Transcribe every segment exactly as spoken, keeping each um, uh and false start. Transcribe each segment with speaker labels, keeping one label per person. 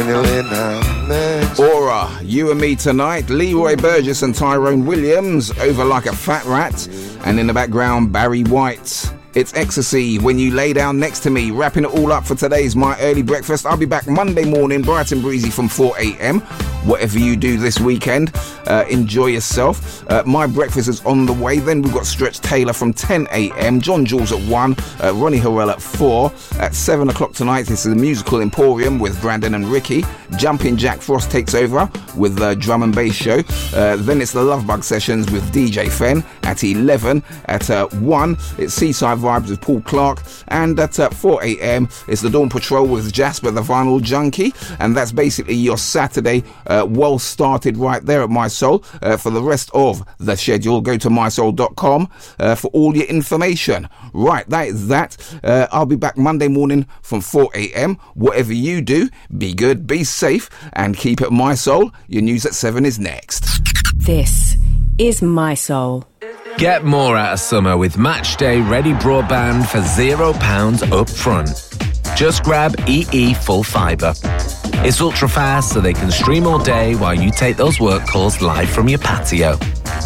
Speaker 1: Aura, You and Me Tonight, Leroy Burgess and Tyrone Williams, Over Like a Fat Rat, and in the background, Barry White. It's Ecstasy, When You Lay Down Next to Me. Wrapping it all up for today's My Early Breakfast. I'll be back Monday morning, bright and breezy from four a.m. Whatever you do this weekend, uh, enjoy yourself. Uh, my breakfast is on the way. Then we've got Stretch Taylor from ten a.m. John Jules at one. Uh, Ronnie Harrell at four. At seven o'clock tonight, this is the Musical Emporium with Brandon and Ricky. Jumping Jack Frost takes over with the drum and bass show. Uh, then it's the Love Bug Sessions with D J Fen at eleven. At uh, one, it's Seaside Vibes with Paul Clark. And at uh, four a.m, it's the Dawn Patrol with Jasper the Vinyl Junkie. And that's basically your Saturday uh, well started right there at My Soul. Uh, for the rest of the schedule, go to my soul dot com uh, for all your information. Right, that is that. Uh, I'll be back Monday morning from four a.m. Whatever you do, be good, be safe, and keep it My Soul. Your news at seven is next.
Speaker 2: This is My Soul.
Speaker 3: Get more out of summer with Matchday Ready Broadband for zero pounds up front. Just grab E E Full Fibre. It's ultra fast so they can stream all day while you take those work calls live from your patio.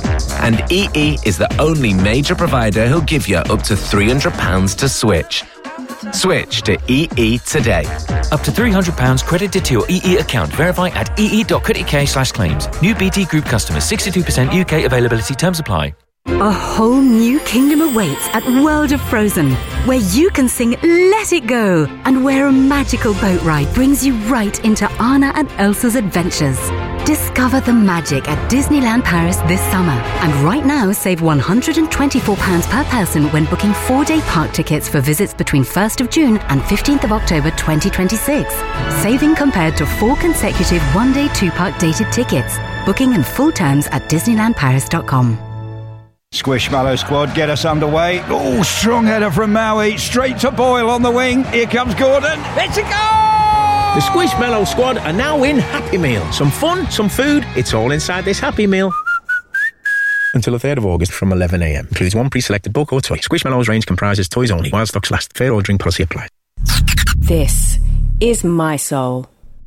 Speaker 3: And E E is the only major provider who'll give you up to three hundred pounds to switch. Switch to E E today.
Speaker 4: Up to three hundred pounds credited to your E E account. Verify at ee.co.uk slash claims. New B T Group customers. sixty-two percent U K availability. Terms apply.
Speaker 5: A whole new kingdom awaits at World of Frozen, where you can sing Let It Go, and where a magical boat ride brings you right into Anna and Elsa's adventures. Discover the magic at Disneyland Paris this summer. And right now, save one hundred twenty-four pounds per person when booking four-day park tickets for visits between first of June and fifteenth of October twenty twenty-six. Saving compared to four consecutive one-day two-park dated tickets. Booking and full terms at disneyland paris dot com.
Speaker 6: Squishmallow squad, get us underway. Oh, strong header from Maui, straight to Boyle on the wing. Here comes Gordon. Let's go!
Speaker 7: The Squishmallow squad are now in Happy Meal. Some fun, some food, it's all inside this Happy Meal. Until the third of August from eleven a.m. Includes one pre-selected book or toy. Squishmallows range comprises toys only. While stocks last. Fair ordering policy applies.
Speaker 2: This is My Soul.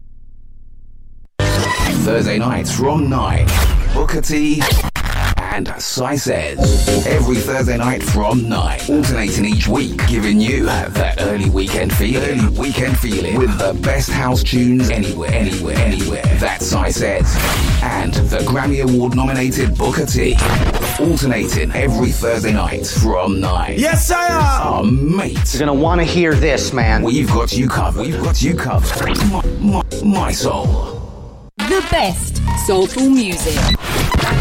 Speaker 1: Thursday nights from nine. Booker T and Sai Says. Every Thursday night from nine. Alternating each week, giving you that early weekend feeling. Early weekend feeling. With the best house tunes anywhere, anywhere, anywhere. That's Sai Says. And the Grammy Award nominated Booker T. Alternating every Thursday night from nine.
Speaker 8: Yes, I am!
Speaker 1: Oh, mate.
Speaker 8: You're gonna want to hear this, man.
Speaker 1: We've got you covered. We've got you covered. My, my, my Soul.
Speaker 9: The best soulful music.